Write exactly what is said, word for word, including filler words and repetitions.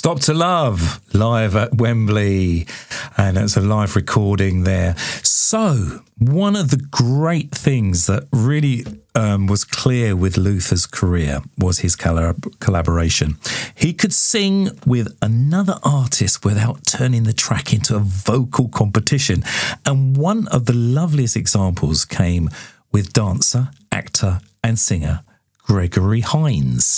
Stop to Love, live at Wembley. And it's a live recording there. So, one of the great things that really um, was clear with Luther's career was his collab- collaboration. He could sing with another artist without turning the track into a vocal competition. And one of the loveliest examples came with dancer, actor and singer Gregory Hines.